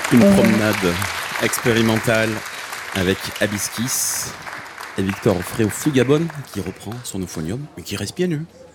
Une promenade expérimentale avec Abiskis et Victor Offray au Flugabon qui reprend son euphonium mais qui reste pieds nus.